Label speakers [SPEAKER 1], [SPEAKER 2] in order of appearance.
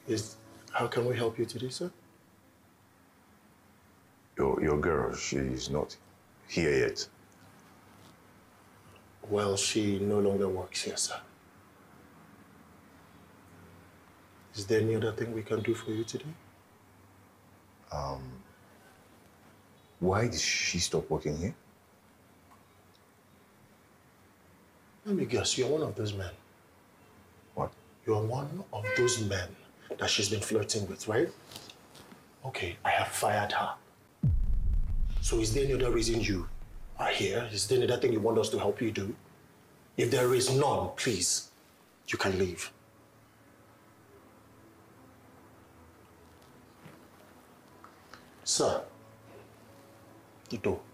[SPEAKER 1] How can we help you today, sir?
[SPEAKER 2] Your girl, she's not here yet.
[SPEAKER 1] Well, she no longer works here, sir. Is there any other thing we can do for you today?
[SPEAKER 2] Why did she stop working here?
[SPEAKER 1] Let me guess, you're one of those men.
[SPEAKER 2] What?
[SPEAKER 1] You're one of those men that she's been flirting with, right? Okay, I have fired her. So is there any other reason you are here? Is there any other thing you want us to help you do? If there is none, please, you can leave. Sir, the door.